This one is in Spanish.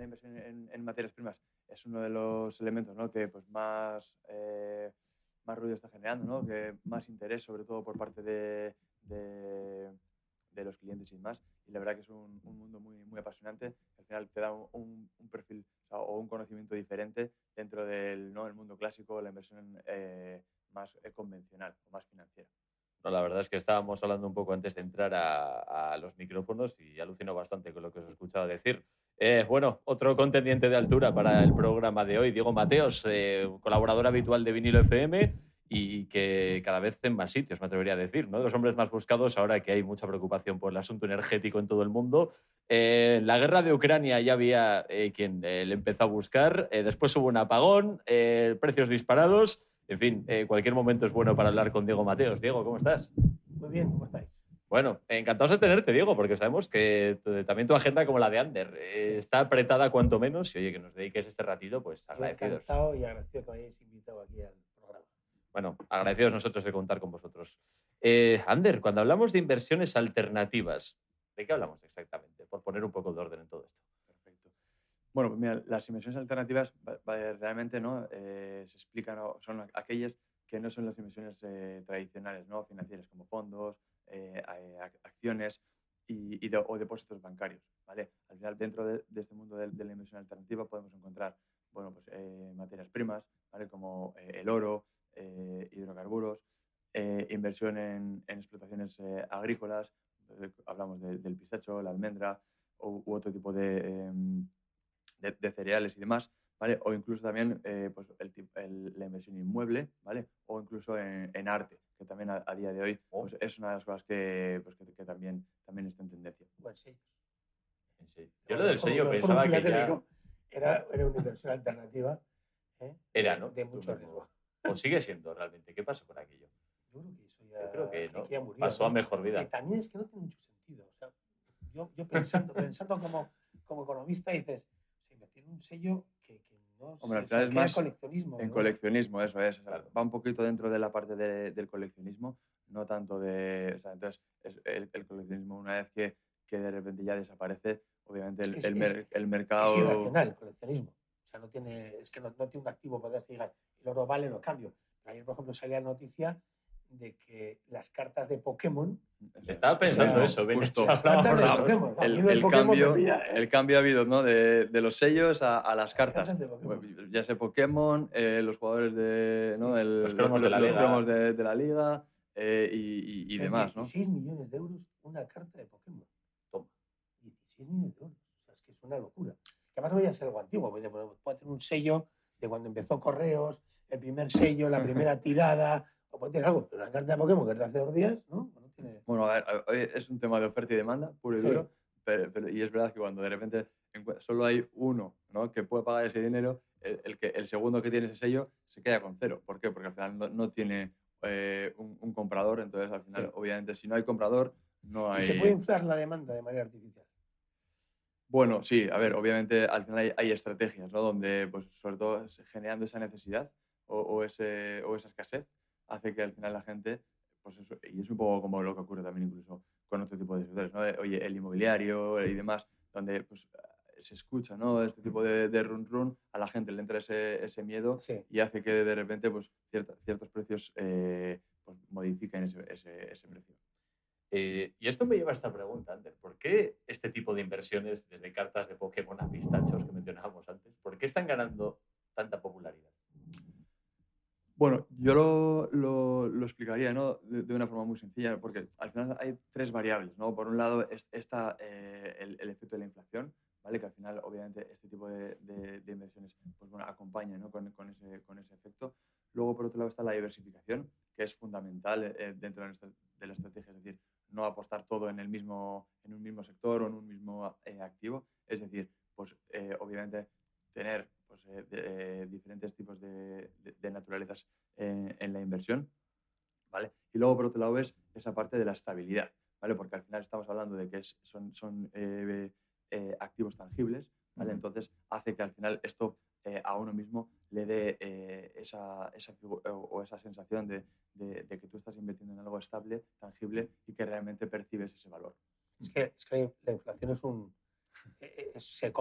la inversión en materias primas es uno de los elementos, ¿no? Que pues más ruido está generando, ¿no? Que más interés, sobre todo por parte de los clientes y demás. Y la verdad que es un mundo muy apasionante. Al final te da un perfil, o sea, o un conocimiento diferente dentro del, ¿no? El mundo clásico, la inversión más convencional o más financiera. No, la verdad es que estábamos hablando un poco antes de entrar a los micrófonos y alucino bastante con lo que os he escuchado decir. Bueno, otro contendiente de altura para el programa de hoy, Diego Mateos, colaborador habitual de Vinilo FM y que cada vez en más sitios, me atrevería a decir, ¿no? De los hombres más buscados ahora que hay mucha preocupación por el asunto energético en todo el mundo. La guerra de Ucrania ya había quien le empezó a buscar, después hubo un apagón, precios disparados. En fin, cualquier momento es bueno para hablar con Diego Mateos. Diego, ¿cómo estás? Muy bien, ¿cómo estáis? Bueno, encantados de tenerte, Diego, porque sabemos que también tu agenda, como la de Ander, está apretada cuanto menos. Y oye, que nos dediques este ratito, pues Yo agradecidos. encantado y agradecido que me hayáis invitado aquí al programa. Bueno, agradecidos nosotros de contar con vosotros. Ander, cuando hablamos de inversiones alternativas, ¿de qué hablamos exactamente? Por poner un poco de orden en todo esto. Perfecto. Bueno, pues mira, las inversiones alternativas realmente, ¿no? Se explican, ¿no? Son aquellas que no son las inversiones tradicionales, ¿no? Financieras, como fondos, acciones o depósitos bancarios, ¿vale? Al final, dentro de este mundo de la inversión alternativa podemos encontrar, bueno, pues materias primas, ¿vale? Como el oro, hidrocarburos, inversión en explotaciones agrícolas, hablamos del pistacho, la almendra u otro tipo de cereales y demás, ¿vale? O incluso también pues la inversión inmueble, ¿vale? O incluso en arte, que también a día de hoy pues es una de las cosas que también está en tendencia. O en sellos. Sí. Yo lo del sello pensaba que ya... Era una inversión alternativa Era, ¿no? de mucho riesgo. O sigue siendo realmente. ¿Qué pasó por aquello? Yo creo que eso ya, Yo creo que no. ya murió, Pasó ¿no? a mejor vida. Que también es que no tiene mucho sentido. O sea, yo pensando como economista dices, o sea, invertir en un sello que no Hombre, al o sea, final es que más coleccionismo. en ¿no? coleccionismo, eso es. O sea, Claro. va un poquito dentro de la parte del coleccionismo, no tanto de... O sea, entonces, el coleccionismo, una vez que de repente ya desaparece, obviamente Es que el mercado... Es irracional el coleccionismo. O sea, no tiene un activo para que digas, el oro vale, lo cambio. Ayer, por ejemplo, salía la noticia de que las cartas de Pokémon... Estaba pensando eso, justo. Las cartas de Pokémon. El cambio ha habido, ¿no? De los sellos a las cartas. De Ya sé Pokémon, los jugadores de... ¿no? Los cromos de la liga. Cromos de la liga y demás, ¿no? 16 millones de euros una carta de Pokémon. Toma. 16 millones de euros. O sea, es que es una locura. Que además no voy a ser algo antiguo. Puede tener un sello de cuando empezó Correos, el primer sello, la primera tirada, o puede tener algo. Pero una carta de Pokémon que es de hace 2 días, ¿no? Bueno, a ver, es un tema de oferta y demanda, puro y duro, y es verdad que cuando de repente solo hay uno, ¿no? Que puede pagar ese dinero, el segundo que tiene ese sello se queda con cero. ¿Por qué? Porque al final no tiene un comprador, entonces al final, obviamente, si no hay comprador, no hay... ¿Y se puede inflar la demanda de manera artificial? Bueno, sí, a ver, obviamente al final hay estrategias, ¿no? Donde, pues, sobre todo generando esa necesidad o esa escasez, hace que al final la gente, pues eso, y es un poco como lo que ocurre también incluso con otro tipo de sectores, ¿no? Oye, el inmobiliario y demás, donde pues se escucha, ¿no? Este tipo de run, a la gente le entra ese miedo y hace que de repente pues ciertos precios pues, modifiquen ese precio. Y esto me lleva a esta pregunta, Ander. ¿Por qué este tipo de inversiones, desde cartas de Pokémon a pistachos que mencionábamos antes, por qué están ganando tanta popularidad? Bueno, yo lo explicaría, ¿no? de una forma muy sencilla, porque al final hay 3 variables, ¿no? Por un lado está el efecto de la inflación, ¿vale? Que al final, obviamente, este tipo de inversiones pues, bueno, acompaña, ¿no? con ese efecto. Luego, por otro lado, está la diversificación, que es fundamental dentro de la estrategia, es decir, no apostar todo en un mismo sector o en un mismo activo. Es decir, pues obviamente tener pues, diferentes tipos de naturalezas en la inversión, ¿vale? Y luego, por otro lado, es esa parte de la estabilidad, ¿vale? Porque al final estamos hablando de que son activos tangibles, ¿vale? Entonces, hace que al final esto a uno mismo le dé esa sensación de que tú estás invirtiendo en algo estable, tangible y que realmente percibes ese valor. Es que la inflación se